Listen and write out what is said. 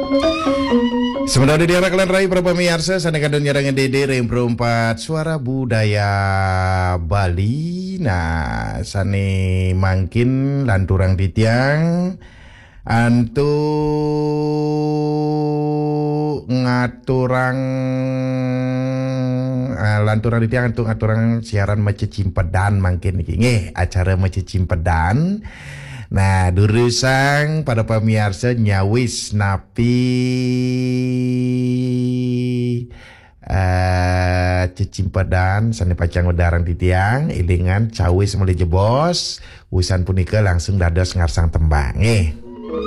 Sementara di arah kalian rai para pemirsa, sana kadon nyarangan dede rem perempat suara budaya Bali. Nah, sane mangkin lanturang di tiang antu ngaturang lanturang di tiang antu ngaturang siaran Mece Cimpedan mangkin iki nggih acara Mece Cimpedan. Nah, durusang pada pemirsa nyawis napi cecimpadan sani pacang udarang di tiang ilingan cawis mulai jebos usan punika langsung dados ngarsang tembang